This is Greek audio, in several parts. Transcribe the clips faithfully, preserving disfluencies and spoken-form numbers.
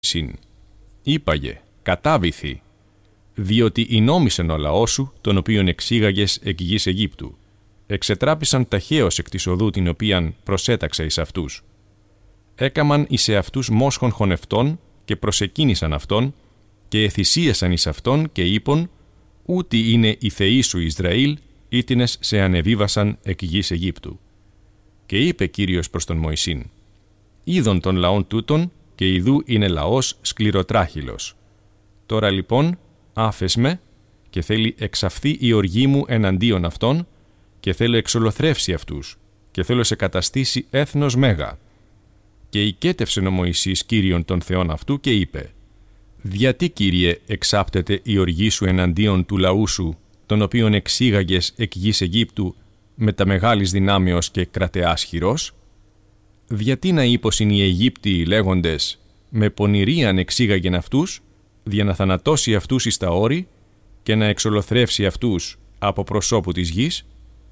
Συν. Είπαγε, κατάβηθη, διότι ενόμισεν ο λαός σου, τον οποίον εξήγαγες εκ γης Αιγύπτου. Εξετράπησαν ταχαίως εκ της οδού την οποίαν προσέταξε εις αυτούς. Έκαμαν εις εαυτούς μόσχων χωνευτών και προσεκίνησαν αυτόν και εθυσίασαν εις αυτόν και είπον, ούτι είναι οι θεοί σου Ισραήλ, ήτινες σε ανεβίβασαν εκ γης Αιγύπτου. Και είπε Κύριος προς τον Μωυσήν, είδον των λαών τούτων και ιδού είναι λαός σκληροτράχυλος. Τώρα λοιπόν άφες με και θέλει εξαφθεί η οργή μου εναντίον αυτών και θέλω εξολοθρεύσει αυτούς και θέλω σε καταστήσει έθνος μέγα. Και οικέτευσεν ο Μωυσής Κύριον των Θεών αυτού και είπε, «Διατί, Κύριε, εξάπτεται η οργή σου εναντίον του λαού σου, τον οποίον εξήγαγες εκ γης Αιγύπτου με τα μεγάλης δυνάμεως και κρατεάς χειρός? Διατί να είπωσιν οι Αιγύπτιοι λέγοντες, με πονηρίαν εξήγαγεν αυτούς, δια να θανατώσει αυτούς εις τα όρη και να εξολοθρεύσει αυτούς από προσώπου της γης?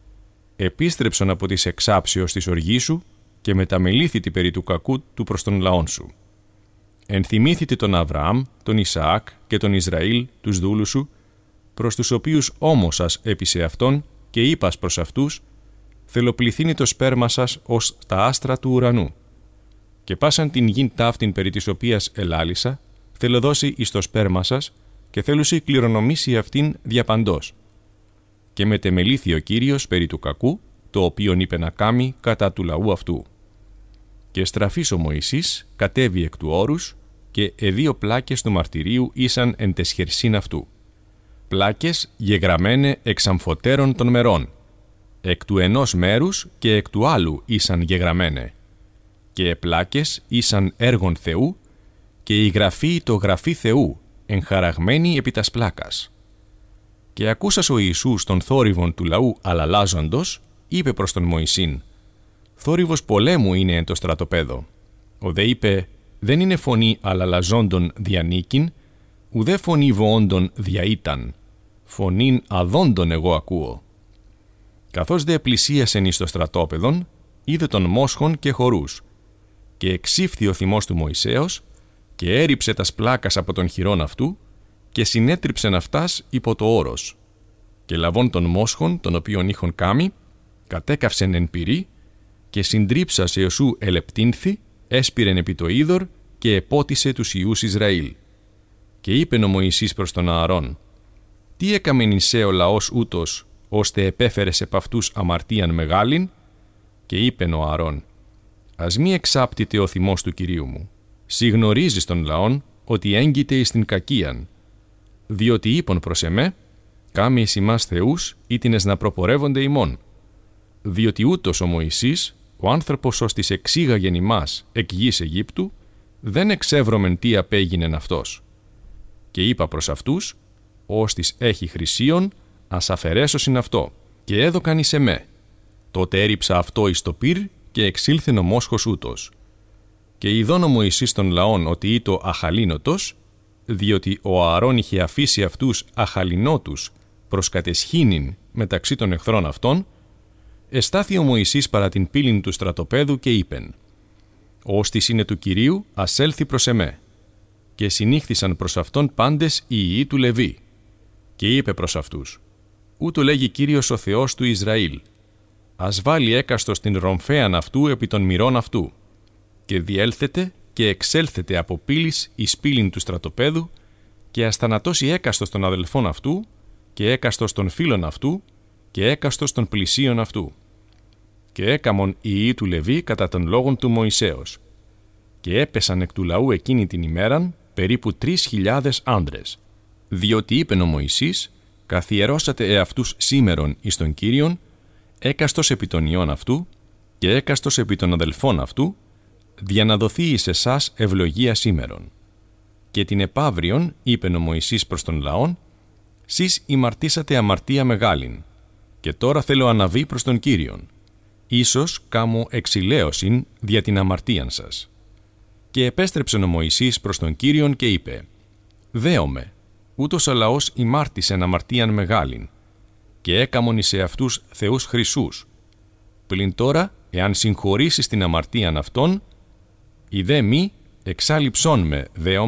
Επίστρεψον από της εξάψεως της οργής σου και μεταμελήθητη περί του κακού του προς τον λαόν σου. Ενθυμήθητε τον Αβραάμ, τον Ισαάκ και τον Ισραήλ, τους δούλους σου, προς τους οποίους όμως σας έπεισε αυτόν και είπας προς αυτούς, θελοπληθύνει το σπέρμα σας ως τα άστρα του ουρανού. Και πάσαν την γην ταύτην περί της οποίας ελάλησα, θέλω δώσει εις το σπέρμα σας και θέλουσι κληρονομήσει αυτήν διαπαντός. Και μετεμελήθη ο Κύριος περί του κακού, το οποίον είπε να κάμει κατά του λαού αυτού. Και στραφής ο Μωυσής κατέβη εκ του όρους και εδύο πλάκες του μαρτυρίου ήσαν εν τες χερσίν αυτού. Πλάκες γεγραμμένε εξ αμφωτέρων των μερών. Εκ του ενός μέρους και εκ του άλλου ήσαν γεγραμμένε. Και πλάκες ήσαν έργων Θεού και η γραφή το γραφή Θεού εγχαραγμένη επί τας πλάκας. Και ακούσας ο Ιησούς των θόρυβων του λαού αλαλάζοντος, είπε προς τον Μωυσήν, «Θόρυβος πολέμου είναι εν το στρατοπέδο». Ο δε είπε, «Δεν είναι φωνή αλαλαζόντων διανίκην, ουδέ φωνή βοόντων διαήταν, φωνήν αδόντων εγώ ακούω». Καθώς δε πλησίασεν εις το στρατόπεδον, είδε τον μόσχον και χορούς, και εξήφθη ο θυμός του Μωυσέως, και έριψε τας πλάκας από τον χειρόν αυτού, και συνέτριψεν αυτάς υπό το όρος. Και λαβών των μόσχων, τον οποίον είχον κάμει, κατέκαυσεν εν πυρί, και συντρίψας εωσού ελεπτύνθη, έσπηρεν επί το είδωρ και επότισε τους ιούς Ισραήλ. Και είπεν ο Μωυσής προς τον Ααρών, «Τι έκαμεν εισέ ο λαός ούτως, ώστε επέφερες επ' αυτούς αμαρτίαν μεγάλην?» Και είπεν ο Ααρών, «Ας μη εξάπτητε ο θυμός του Κυρίου μου. Συγνωρίζεις τον λαόν ότι έγκυται εις την κακίαν. Διότι είπον προς εμέ, κάμει εις ημάς θεούς, ήτινες να προπορεύονται ημών. Διότι ούτως ο Μωυσής, ο άνθρωπος ως της εξήγαγεν ημάς εκ γης Αιγύπτου, δεν εξεύρωμεν τι απέγινεν αυτός. Και είπα προς αυτούς, ως της έχει χρυσίον, ας αφαιρέσωσιν αυτό, και έδωκαν εις εμέ. Τότε έριψα αυτό εις το πυρ και εξήλθεν ο μόσχος ούτως. Και ειδών ο Μωυσής των λαών ότι ήτο αχαλήνοτος, διότι ο Ααρών είχε αφήσει αυτούς αχαληνότους προς κατεσχήνην μεταξύ των εχθρών αυτών, εστάθη ο Μωυσής παρά την πύλην του στρατοπέδου και είπεν, «Ώστις είναι του Κυρίου, ας έλθει προς εμέ». Και συνήχθησαν προς αυτόν πάντες οι ιοί του Λεβί. Και είπε προς αυτούς, «Ούτω λέγει Κύριος ο Θεός του Ισραήλ, ας βάλει έκαστος την ρομφέαν αυτού επί των μυρών αυτού, και διέλθετε και εξέλθετε από πύλης εις πύλην του στρατοπέδου, και ας θανατώσει έκαστος των αδελφών αυτού, και έκαστος των φίλων αυτού, και έκαστος των πλησίων αυτού». Και έκαμον οι ιοί του Λεβί κατά των λόγων του Μωυσέως. Και έπεσαν εκ του λαού εκείνη την ημέραν περίπου τρεις χιλιάδες άντρες. Διότι είπεν ο Μωυσής, καθιερώσατε εαυτούς σήμερον εις τον Κύριον, έκαστος επί των ιών αυτού, και έκαστος επί των αδελφών αυτού, δια να δοθεί εις εσάς ευλογία σήμερον. Και την επαύριον είπεν ο Μωυσής προς τον λαόν, «Σεις ημαρτήσατε αμαρτία μεγάλην, και τώρα θέλω αναβεί προς τον Κύριον. Ίσως κάμω εξηλαίωσιν δια την αμαρτίαν σας». Και επέστρεψεν ο Μωυσής προς τον Κύριον και είπε, «Δέομαι, ούτως ο λαός ημάρτησεν αμαρτίαν μεγάλην, και έκαμον εις εαυτούς θεούς χρυσούς. Πλην τώρα, εάν συγχωρήσεις την αμαρτίαν αυτών, η δε μη εξάλληψόν με, δε